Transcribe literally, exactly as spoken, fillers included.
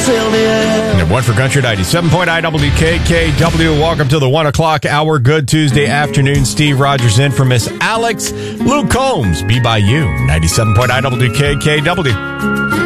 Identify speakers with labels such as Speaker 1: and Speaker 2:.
Speaker 1: Sylvia.
Speaker 2: And one for Country ninety-seven point nine W K K W. Welcome to the one o'clock hour. Good Tuesday afternoon. Steve Rogers in for Miss Alex. Luke Combs, Be By You. ninety-seven point nine W K K W.